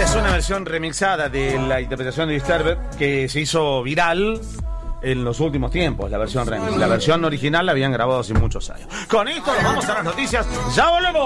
Es una versión remixada de la interpretación de Disturbed que se hizo viral en los últimos tiempos, la versión remix. La versión original la habían grabado hace muchos años. Con esto nos vamos a las noticias. ¡Ya volvemos!